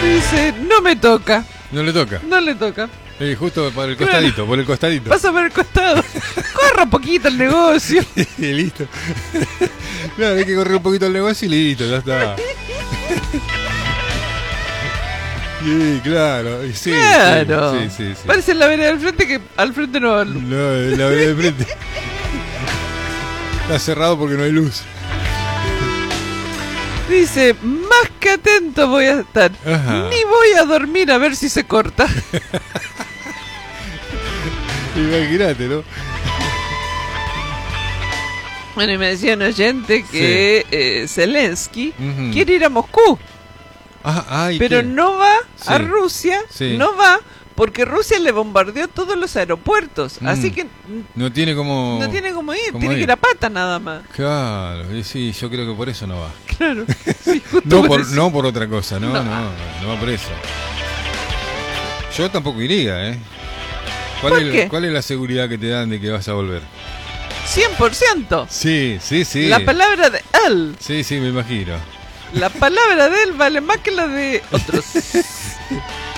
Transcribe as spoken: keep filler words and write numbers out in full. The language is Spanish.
Dice, no me toca. No le toca. No le toca. Eh, justo por el costadito, Claro. por el costadito. Pasa por el costado. Corra un poquito el negocio. Y listo. No, hay que correr un poquito el negocio y listo, ya está. Sí, claro. Sí, Claro. Sí, sí, sí, sí. Parece la vereda del frente que al frente no va luz. No, la vereda de frente. Está cerrado porque no hay luz. Dice, más que atento voy a estar. Ajá. Ni voy a dormir a ver si se corta. Imagínate, ¿no? Bueno, y me decía un oyente que eh, Zelensky Ujú. quiere ir a Moscú, Ah, ay, pero ¿qué? no va a Sí. Rusia, Sí. no va porque Rusia le bombardeó todos los aeropuertos, Mm. así que No tiene como... no tiene cómo ir, cómo tiene ir. que ir a pata nada más. Claro, y sí, yo creo que por eso no va. Claro, sí, justo No por por, eso. no por otra cosa, no, No. no, no, va por eso. Yo tampoco iría, ¿eh? ¿Cuál, ¿Por es, qué? ¿Cuál es la seguridad que te dan de que vas a volver? cien por ciento. Sí, sí, sí. La palabra de él, Sí, sí, me imagino. la palabra de él vale más que la de otros.